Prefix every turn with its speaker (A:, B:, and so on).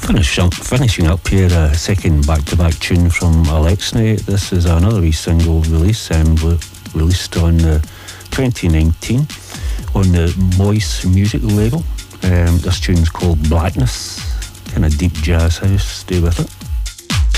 A: Finishing up here, a second back-to-back tune from Alexney. This is another wee single release, released on 2019 on the Moist Music label. This tune's called Blackness, kind of deep jazz house. Stay with it.